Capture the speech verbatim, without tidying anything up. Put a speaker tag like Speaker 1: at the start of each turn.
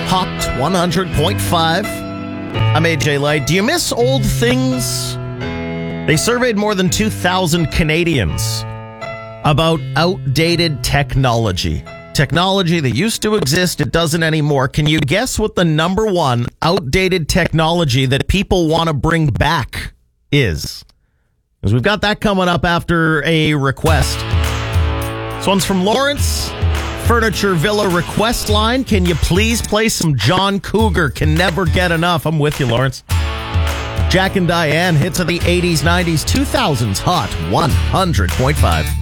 Speaker 1: Hot one hundred point five. I'm A J Light. Do you miss old things? They surveyed more than two thousand Canadians about outdated technology. Technology that used to exist, it doesn't anymore. Can you guess what the number one outdated technology that people want to bring back is? Because we've got that coming up after a request. This one's from Lawrence. Furniture Villa request line. Can you please play some John Cougar? Can never get enough. I'm with you, Lawrence. Jack and Diane, hits of the eighties, nineties, two thousands, Hot one hundred point five.